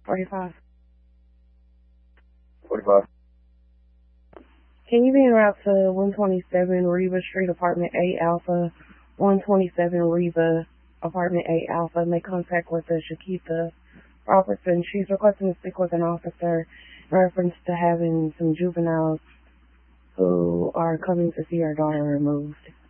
45. 45. Can you be en route to 127 Reva Street, Apartment 8 Alpha, 127 Reva, Apartment 8 Alpha? Make contact with Shakita Robertson. She's requesting to speak with an officer in reference to having some juveniles who are coming to see her daughter removed.